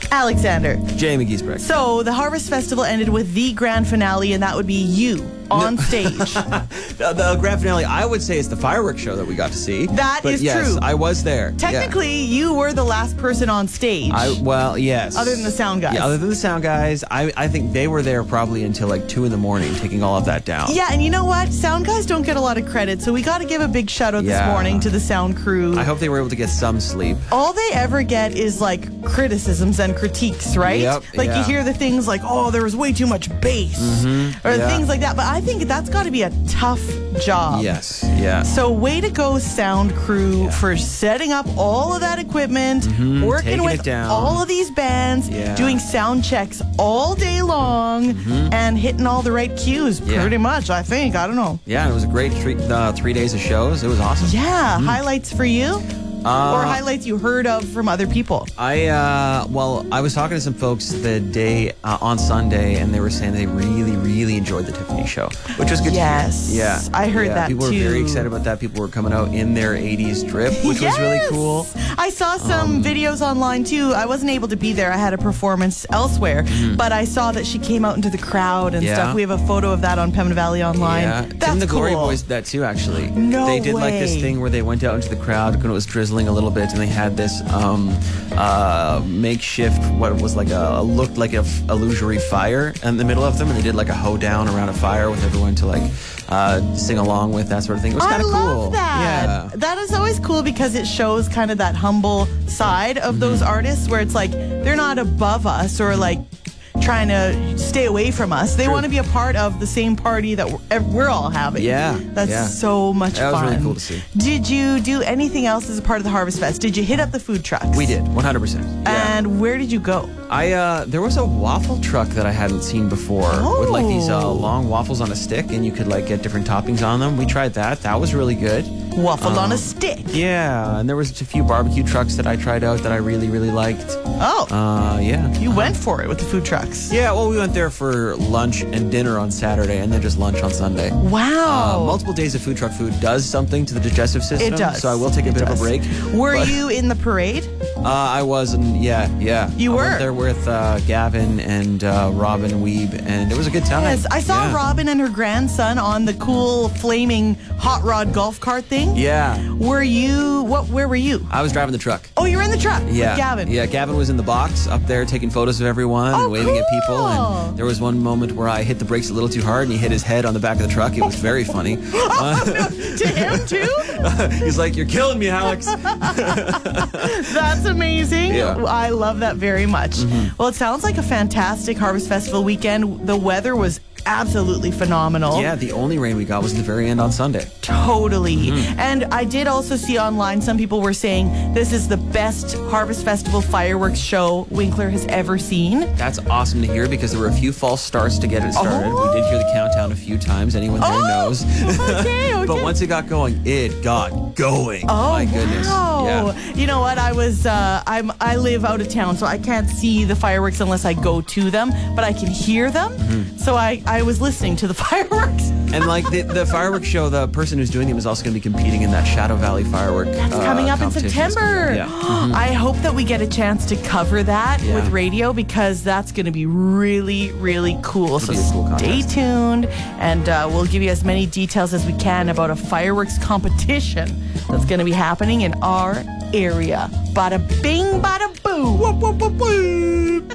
Alexander. Jamie Giesbrecht. So the Harvest Festival ended with the grand finale, and that would be you on stage. The grand finale, I would say, is the fireworks show that we got to see. That but is yes, true. I was there. Technically, you were the last person on stage. Well, yes. Other than the sound guys. Yeah, other than the sound guys, I think they were there probably until like 2 in the morning, taking all of that down. Yeah, and you know what? Sound guys don't get a lot of credit, so we got to give a big shout out this morning to the sound crew. I hope they were able to get some sleep. All they ever get is like criticisms and critiques, right? Yep, you hear the things like, oh, there was way too much bass, or things like that. But I think that's got to be a tough job. Yes, yeah. So way to go, sound crew, for setting up all of that equipment, working Taking with it down. all of these bands, doing sound checks all day long, and hitting all the right cues, pretty much, I think. I don't know. Yeah, and it was a great 3 days of shows. It was awesome. Yeah, highlights for you? Or highlights you heard of from other people? I was talking to some folks the day on Sunday, and they were saying they really, really enjoyed the Tiffany show, which was good to hear. Yes, I heard that people too. People were very excited about that. People were coming out in their 80s drip, which was really cool. I saw some videos online too. I wasn't able to be there. I had a performance elsewhere, but I saw that she came out into the crowd and stuff. We have a photo of that on Pembina Valley Online. Yeah, That's Tim the Glory cool. Boys did that too, actually. No They did like this way. thing where they went out into the crowd when it was drizzling a little bit, and they had this makeshift, what was like looked like a illusory fire in the middle of them, and they did like a hoedown around a fire with everyone to like sing along with, that sort of thing. It was kind of cool. I love that. Yeah. That is always cool because it shows kind of that humble side of those artists where it's like they're not above us or like trying to stay away from us. They want to be a part of the same party that we're all having. Yeah. That's so much fun. That was really cool to see. Did you do anything else as a part of the Harvest Fest? Did you hit up the food trucks? We did, 100%. Yeah. And where did you go? There was a waffle truck that I hadn't seen before with like these long waffles on a stick, and you could like get different toppings on them. We tried that. That was really good. Waffle on a stick. Yeah, and there was a few barbecue trucks that I tried out that I really, really liked. Oh. Yeah. You went for it with the food trucks. Yeah, well, we went there for lunch and dinner on Saturday, and then just lunch on Sunday. Wow. Multiple days of food truck food does something to the digestive system. It does. So I will take a bit of a break. Were you in the parade? I was, and yeah. You I were? went there with Gavin and Robin Weeb, and it was a good time. Yes, I saw Robin and her grandson on the cool flaming hot rod golf cart thing. Yeah. Where were you? I was driving the truck. Oh, you were in the truck with Gavin. Yeah, Gavin was in the box up there taking photos of everyone and waving at people. And there was one moment where I hit the brakes a little too hard and he hit his head on the back of the truck. It was very funny. To him too? He's like, "You're killing me, Alex." That's amazing. Yeah. I love that very much. Well, it sounds like a fantastic Harvest Festival weekend. The weather was absolutely phenomenal. Yeah, the only rain we got was at the very end on Sunday. Totally. And I did also see online some people were saying this is the best Harvest Festival fireworks show Winkler has ever seen. That's awesome to hear because there were a few false starts to get it started. We did hear the countdown a few times. Anyone there knows. Okay. But once it got going, it got going. Oh, my goodness. Wow. Yeah. You know what? I live out of town, so I can't see the fireworks unless I go to them, but I can hear them. So I was listening to the fireworks. And like the fireworks show, the person who's doing them is also going to be competing in that Shadow Valley firework. That's coming up in competition. September. Yeah. I hope that we get a chance to cover that with radio because that's going to be really, really cool. So be a cool stay contest. tuned, and we'll give you as many details as we can about a fireworks competition that's going to be happening in our area. Bada bing, bada boo. Whoop, whoop, whoop, whoop.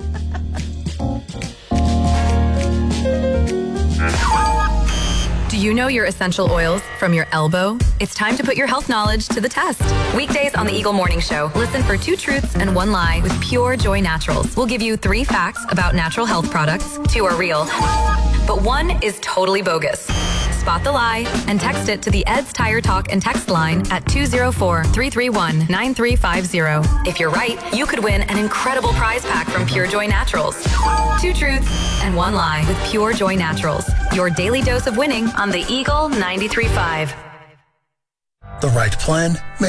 Do you know your essential oils from your elbow? It's time to put your health knowledge to the test. Weekdays on the Eagle Morning Show, listen for 2 truths and 1 lie with Pure Joy Naturals. We'll give you 3 facts about natural health products. 2 are real, but 1 is totally bogus. Spot the lie and text it to the Ed's Tire Talk and text line at 204-331-9350. If you're right, you could win an incredible prize pack from Pure Joy Naturals. 2 truths and 1 lie with Pure Joy Naturals. Your daily dose of winning on the Eagle 93.5. The right plan